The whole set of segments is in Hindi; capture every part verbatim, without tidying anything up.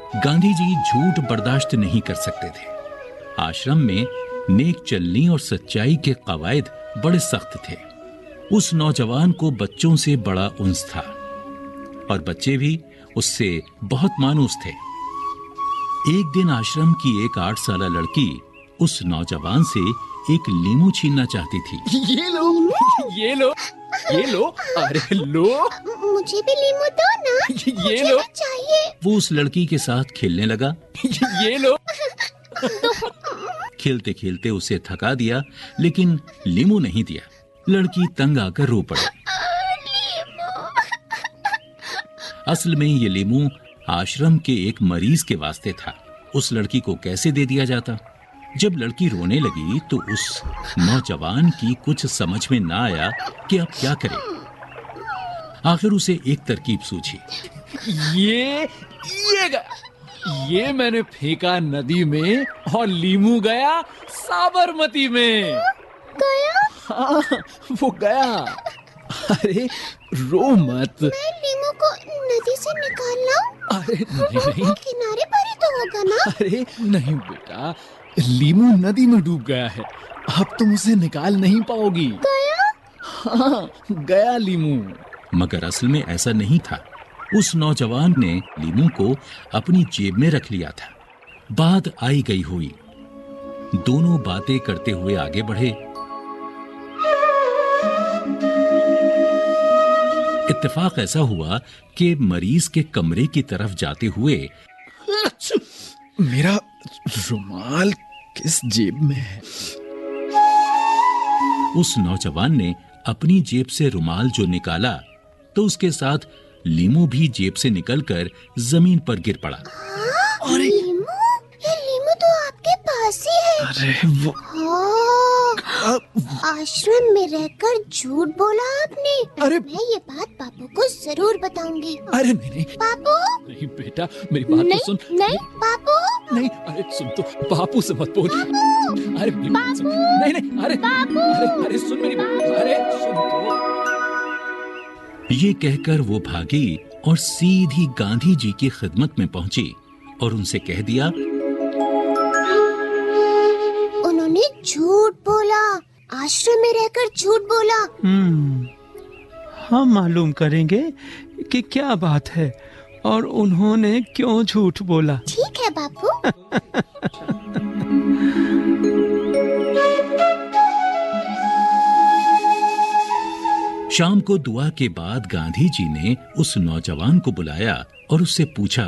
गांधी जी झूठ बर्दाश्त नहीं कर सकते थे। आश्रम में नेक चलनी और सच्चाई के कवायद बड़े सख्त थे। उस नौजवान को बच्चों से बड़ा उन्स था और बच्चे भी उससे बहुत मानूस थे। एक दिन आश्रम की एक आठ साल लड़की उस नौजवान से एक लीमू छीनना चाहती थी। ये लो, ये लो, ये लो, अरे लो, मुझे भी लीमू दो ना, ये लो, चाहिए। वो उस लड़की के साथ खेलने लगा। ये लो। खेलते खेलते उसे थका दिया, लेकिन लीमू नहीं दिया। लड़की तंग आकर रो पड़ी। असल में ये लीमू आश्रम के एक मरीज के वास्ते था। उस लड़की को कैसे दे दिया जाता? जब लड़की रोने लगी तो उस नौजवान की कुछ समझ में ना आया कि अब क्या करे। आखिर उसे एक तरकीब सूझी। ये ये गया, ये मैंने फेंका नदी में और लीमू गया साबरमती में। गया? हाँ, वो गया। अरे रो मत। मैं लीमू को नदी से निकाल लाऊं? अरे नहीं नहीं, किनारे पर ही तो होगा ना। अरे नहीं बेटा, लीमू नदी में डूब गया है, अब तुम उसे निकाल नहीं पाओगी। गया? हाँ, गया लीमू। मगर असल में ऐसा नहीं था। उस नौजवान ने लीमू को अपनी जेब में रख लिया था। बात आई गई हुई। दोनों बातें करते हुए आगे बढ़े। इत्तेफाक ऐसा हुआ कि मरीज के कमरे की तरफ जाते हुए मेरा रुमाल किस जेब में है? उस नौजवान ने अपनी जेब से रुमाल जो निकाला तो उसके साथ लीमू भी जेब से निकलकर जमीन पर गिर पड़ा। अरे लीमू, ये लीमू तो आपके पास ही है। अरे वो हाँ, आश्रम में रहकर झूठ बोला आपने। अरे मैं ये बात पापू को जरूर बताऊंगी। अरे नहीं नहीं पापू, नहीं बेटा, मेरी बात नहीं, तो सुन। नहीं पापू, नहीं, अरे सुन तो, बापू से मत बोल। अरे मेरी बात सुन। नहीं नहीं, अरे अरे अरे सुन मेरी बात, अरे सुन तो। ये कहकर वो भागी और सीधी गांधी जी की खिदमत में पहुंची और उनसे कह दिया, उन्होंने झूठ बोला, आश्रम में रहकर झूठ बोला। हम्म, हम मालूम करेंगे कि क्या बात है और उन्होंने क्यों झूठ बोला। ठीक है बापू। शाम को दुआ के बाद गांधी जी ने उस नौजवान को बुलाया और उससे पूछा,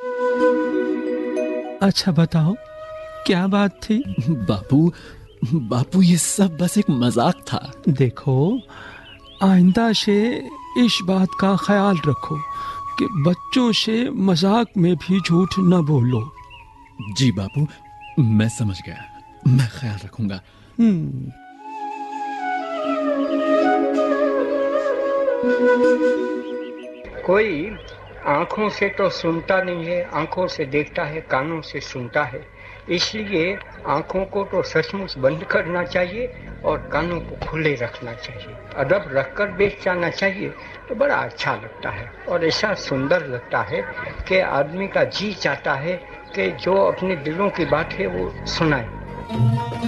अच्छा बताओ क्या बात थी? बापू, बापू ये सब बस एक मजाक था। देखो, आइंदा से इस बात का ख्याल रखो कि बच्चों से मजाक में भी झूठ न बोलो। जी बापू, मैं समझ गया, मैं ख्याल रखूंगा। हम्म। कोई आंखों से तो सुनता नहीं है, आंखों से देखता है, कानों से सुनता है। इसलिए आंखों को तो सचमुच बंद करना चाहिए और कानों को खुले रखना चाहिए। अदब रखकर बैठ जाना चाहिए तो बड़ा अच्छा लगता है और ऐसा सुंदर लगता है कि आदमी का जी चाहता है कि जो अपने दिलों की बात है वो सुनाए।